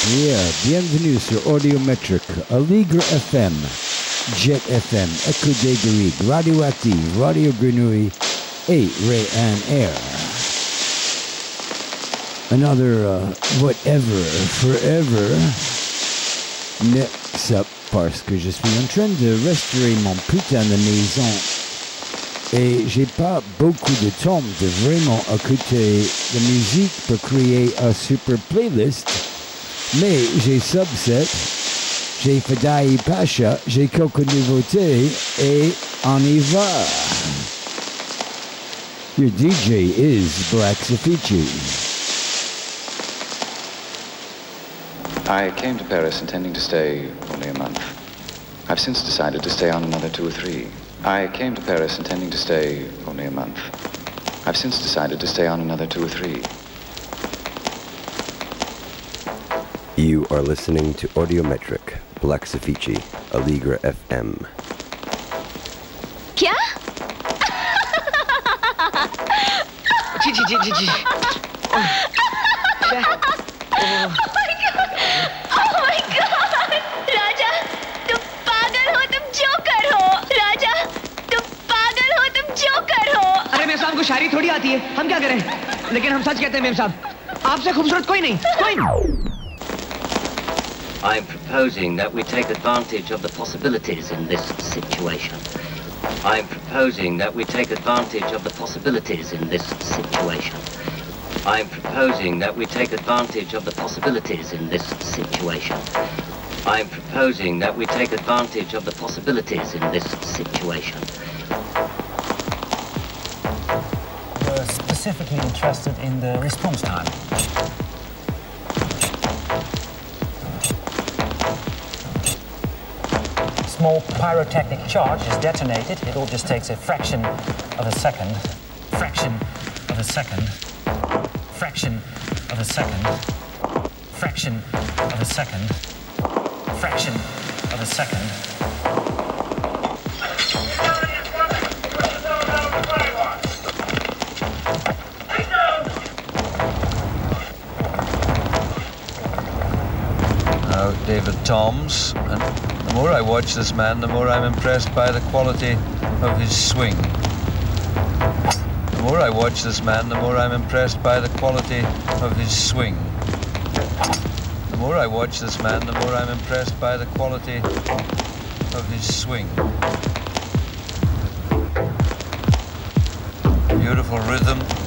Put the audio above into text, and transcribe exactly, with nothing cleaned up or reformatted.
Yeah, bienvenue sur Audiometric, Aligre F M, Jet F M, Echo des Garrigues, Radioactive, Radio Grenouille, et Rayan Air. Another uh, whatever, forever, mix up parce que je suis en train de restaurer mon putain de maison et j'ai pas beaucoup de temps de vraiment écouter de musique pour créer un super playlist. Mais j'ai Subset, j'ai Fadaï Pasha, j'ai quelques nouveautés et on y va. Your D J is Black Safici. I came to Paris intending to stay only a month. I've since decided to stay on another two or three. I came to Paris intending to stay only a month. I've since decided to stay on another two or three. You are listening to Audiometric, Black Safici, Aligre F M. क्या? जी जी जी जी जी क्या? Oh my god! Oh my god! राजा, तुम पागल हो, तुम joker हो। राजा, तुम पागल हो, तुम जोकर हो। अरे मेम साहब को शायरी थोड़ी आती है, हम क्या करें? लेकिन हम सच कहते हैं मेम साहब, आपसे खूबसूरत कोई नहीं, कोई नहीं। I'm proposing that we take advantage of the possibilities in this situation. I'm proposing that we take advantage of the possibilities in this situation. I'm proposing that we take advantage of the possibilities in this situation. I'm proposing that we take advantage of the possibilities in this situation. We're specifically interested in the response time. Small pyrotechnic charge is detonated. It all just takes a fraction of a second. Fraction of a second. Fraction of a second. Fraction of a second. Fraction of a second. Now, David Toms, and the more I watch this man, the more I'm impressed by the quality of his swing. The more I watch this man, the more I'm impressed by the quality of his swing. The more I watch this man, the more I'm impressed by the quality of his swing. Beautiful rhythm,